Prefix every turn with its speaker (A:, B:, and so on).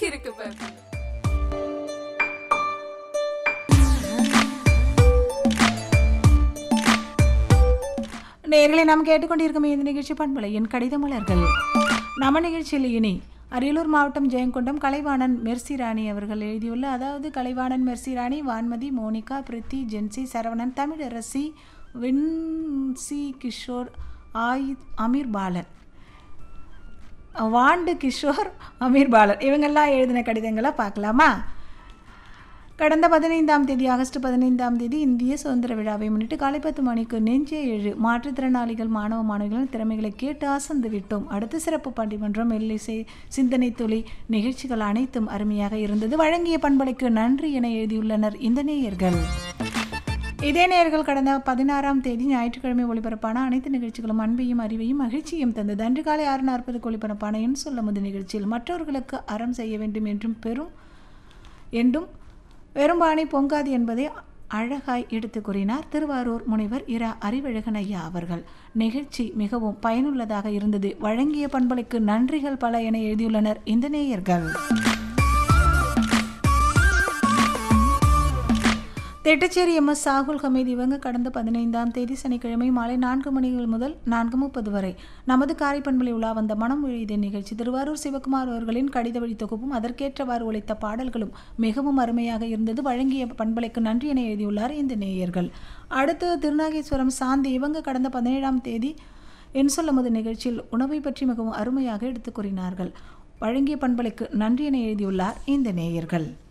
A: இருக்கு பாரு.
B: நேர்களை நாம் கேட்டுக்கொண்டிருக்கும் இந்த நிகழ்ச்சி பண்பலையின் கடித மலர்கள். நம்ம நிகழ்ச்சியில் இனி அரியலூர் மாவட்டம் ஜெயங்கொண்டம் கலைவாணன் மெர்சி ராணி அவர்கள் எழுதியுள்ள, அதாவது கலைவாணன் மெர்சி ராணி, Vanmathi, Monica, Preeti, gen Z, Saravanan, Tamilarasi, Vinci Kishore, Amir Balan, வாண்டு கிஷோர், அமீர் பாலன் இவங்கெல்லாம் எழுதின கடிதங்களை பார்க்கலாமா? கடந்த 15ஆம் தேதி ஆகஸ்ட் 15ஆம் தேதி இந்திய சுதந்திர விழாவை முன்னிட்டு காலை 10 மணிக்கு நெஞ்சே எழு மாற்றுத்திறனாளிகள் மாணவ மாணவிகளின் திறமைகளை கேட்டு அசந்து விட்டோம். அடுத்த சிறப்பு பட்டிமன்றம், எல்லிசை, சிந்தனை துளி நிகழ்ச்சிகள் அனைத்தும் அருமையாக இருந்தது. வழங்கிய பண்பலைக்கு நன்றி என எழுதியுள்ளனர் இந்த நேயர்கள். இதே நேயர்கள் கடந்த 16ஆம் தேதி ஞாயிற்றுக்கிழமை ஒளிபரப்பான அனைத்து நிகழ்ச்சிகளும் அன்பையும் அறிவையும் மகிழ்ச்சியும் தந்தது. அன்று காலை 6:40 ஒளிபரப்பான என் சொல்ல முது நிகழ்ச்சியில் மற்றவர்களுக்கு அறம் செய்ய வேண்டும் என்றும் வெறும்பாணி பொங்காது என்பதை அழகாய் எடுத்து கூறினார் திருவாரூர் முனைவர் இரா அறிவழகன் ஐயா அவர்கள். நிகழ்ச்சி மிகவும் பயனுள்ளதாக இருந்தது. வழங்கிய பண்பலைக்கு நன்றிகள் பல என எழுதியுள்ளனர் இந்த நேயர்கள். திட்டச்சேரி எம்.எஸ். சாகுல் ஹமீத் இவங்க கடந்த 15ஆம் தேதி சனிக்கிழமை மாலை 4 மணி முதல் 4:30 வரை நமது காரைப்பண்பலை உலா வந்த மனம் எழுதிய நிகழ்ச்சி திருவாரூர் சிவகுமார் அவர்களின் கடித வழி தொகுப்பும் அதற்கேற்றவாறு உழைத்த பாடல்களும் மிகவும் அருமையாக இருந்தது. வழங்கிய பண்பலைக்கு நன்றி என எழுதியுள்ளார் இந்த நேயர்கள். அடுத்து திருநாகேஸ்வரம் சாந்தி இவங்க கடந்த 17ஆம் தேதி என் சொல்லமுது நிகழ்ச்சியில் உணவை பற்றி மிகவும் அருமையாக எடுத்து கூறினார்கள். வழங்கிய பண்பலைக்கு நன்றி என எழுதியுள்ளார் இந்த நேயர்கள்.